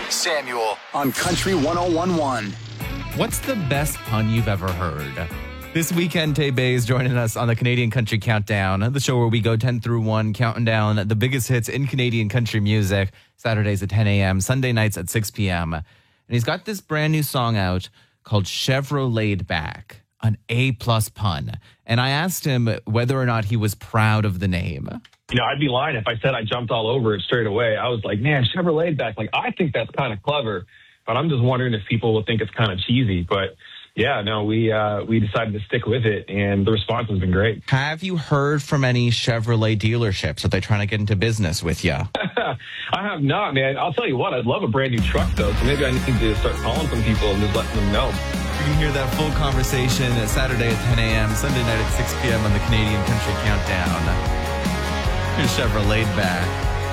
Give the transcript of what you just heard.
Samuel on Country 101.1. What's the best pun you've ever heard? This weekend, Tay Bay is joining us on the Canadian Country Countdown, the show where we go 10 through 1, counting down the biggest hits in Canadian country music, Saturdays at 10 a.m., Sunday nights at 6 p.m. And he's got this brand new song out called Chevrolet Back, an A-plus pun. And I asked him whether or not he was proud of the name. You know, I'd be lying if I said I jumped all over it straight away. I was like, man, Chevrolet Back. Like, I think that's kind of clever, but I'm just wondering if people will think it's kind of cheesy. But yeah, no, we decided to stick with it, and the response has been great. Have you heard from any Chevrolet dealerships? Are they trying to get into business with you? I have not, man. I'll tell you what, I'd love a brand new truck, though, so maybe I need to start calling some people and just letting them know. You can hear that full conversation Saturday at 10 a.m., Sunday night at 6 p.m. on the Canadian Country Countdown. Here's Chevrolet Back.